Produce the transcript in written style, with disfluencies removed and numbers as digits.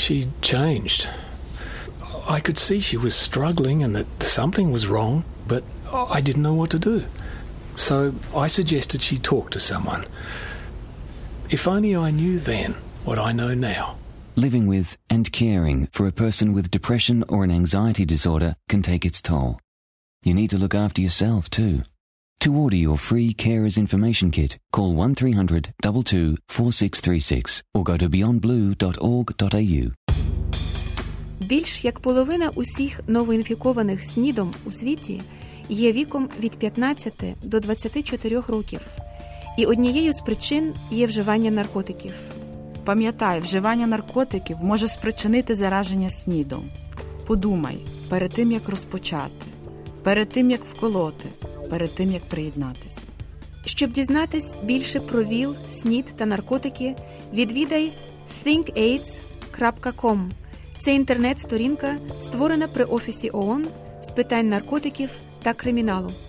She changed. I could see she was struggling and that something was wrong, but I didn't know what to do. So I suggested she talk to someone. If only I knew then what I know now. Living with and caring for a person with depression or an anxiety disorder can take its toll. You need to look after yourself too. To order your free Carers Information Kit, call 1300 22 4636 or go to beyondblue.org.au. Більш як половина усіх новоінфікованих СНІДом у світі є віком від 15 до 24 років. І однією з причин є вживання наркотиків. Пам'ятай, вживання наркотиків може спричинити зараження СНІДом. Подумай, перед тим, як розпочати, перед тим, як вколоти, перед тим, як приєднатись. Щоб дізнатись більше про ВІЛ, СНІД та наркотики, відвідай thinkaids.com. Це інтернет-сторінка, створена при Офісі ООН з питань наркотиків та криміналу.